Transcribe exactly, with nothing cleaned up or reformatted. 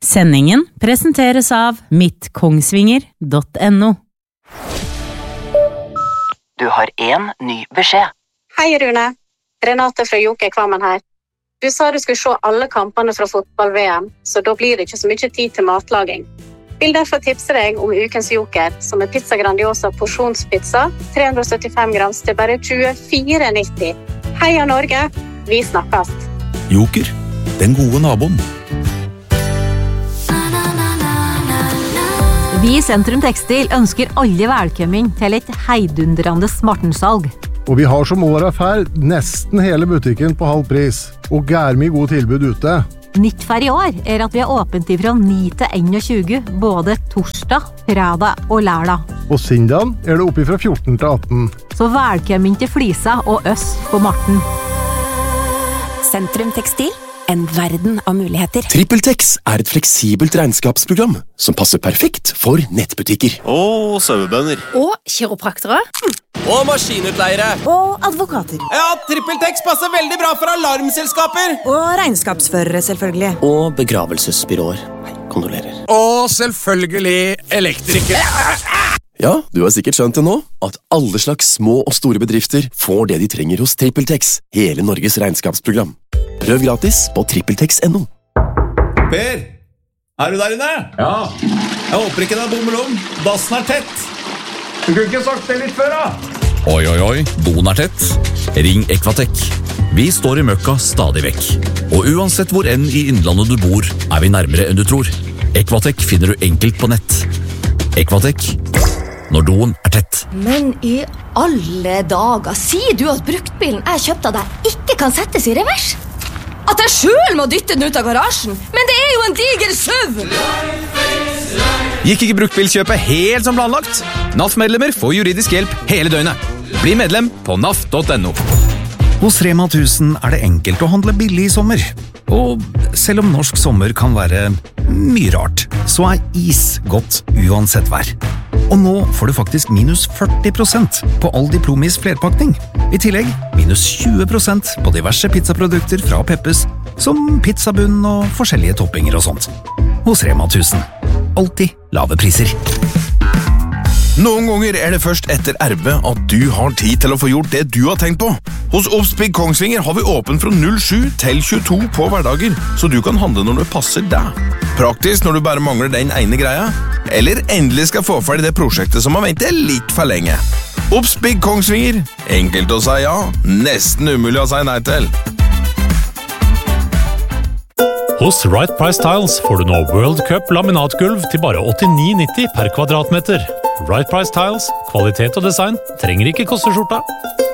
Sendingen presenteres av mittkongsvinger punktum no. Du har en ny beskjed. Hei Rune, Renate fra Joker Kvammen her. Du sa du skulle se alle kampene fra fotball-V M, så da blir det ikke så mye tid til matlaging. Vil derfor tipse deg om ukens Joker, som er Pizza Grandiosa porsjonspizza, tre hundre og syttifem grams til bare tjuefire nitti. Heia Norge, vi snakkes! Joker, den gode naboen. Vi i Sentrum Tekstil ønsker alle velkommen til et heidundrende smartensalg. Og vi har som året fær nesten hele butikken på halv pris, og gærmig god tilbud ute. Nytt for i år er at vi har åpent fra ni til enogtjue, både torsdag, fredag og lørdag. Og sindagen er det oppe fra fjorten til atten. Så velkommen til Flisa og Øss på Marten. Sentrum Tekstil, en verden av muligheter. TrippelTex er et fleksibelt regnskapsprogram som passer perfekt for nettbutikker. Og sauebønder. Og kiropraktere. Og maskinutleiere. Og advokater. Ja, TrippelTex passer veldig bra for alarmselskaper. Og regnskapsførere, selvfølgelig. Og begravelsesbyråer. Hei, kondolerer. Og selvfølgelig elektrikere. Ja, du har sikkert skjønt det nå, at alle slags små og store bedrifter får det de trenger hos TrippelTex, hele Norges regnskapsprogram. Prøv gratis på trippeltex punktum no. Per, er du der inne? Ja. Jeg håper ikke det er bommelom. Dassen er tett. Du kunne ikke sagt det litt før, da. Oi, oi, oi, doen er tett. Ring Equatec. Vi står i møkka stadig vekk. Og uansett hvor enn i innlandet du bor, er vi nærmere enn du tror. Equatec finner du enkelt på nett. Equatec, når doen er tett. Men i alle dager, sier du at bruktbilen jeg kjøpte av deg ikke kan settes i revers? At jeg selv må dytte den ut av garasjen? Men det er jo en diger søv! Gikk ikke bruktbilkjøpet helt som planlagt? N A F-medlemmer får juridisk hjelp hele døgnet. Bli medlem på N A F punktum no. Hos Rema tusen er det enkelt å handle billig i sommer. Og selv om norsk sommer kan være mye rart, så er is godt uansett vær. Og nå får du faktisk minus førti prosent på all Diplomis flerpakning. I tillegg minus tjue prosent på diverse pizzaprodukter fra Peppes, som pizzabunn og forskjellige toppinger og sånt. Hos Rema tusen. Alltid lave priser. Noen ganger er det først etter erbe at du har tid til å få gjort det du har tenkt på. Hos Obsbygg Kongsvinger har vi åpen fra null sju til tjueto på hverdager, så du kan handle når det passer deg. Praktisk når du bare mangler den ene greia, eller endelig skal få ferdig det prosjektet som har ventet litt for lenge. Obsbygg Kongsvinger. Enkelt å si ja, nesten umulig å si nei til. Hos Right Price Tiles får du nå World Cup laminatgulv til bare åttini nitti per kvadratmeter. Right Price Tiles, kvalitet og design trenger ikke koste skjorta.